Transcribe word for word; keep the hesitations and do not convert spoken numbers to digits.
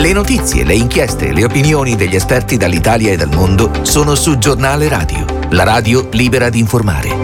Le notizie, le inchieste e le opinioni degli esperti dall'Italia e dal mondo sono su Giornale Radio, la radio libera di informare.